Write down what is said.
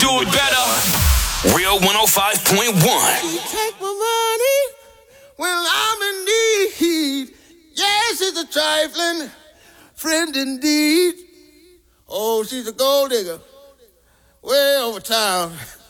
Do it better. Real 105.1. Take my money when I'm in need. Yes, it's a trifling friend indeed. Oh, she's a gold digger way over town.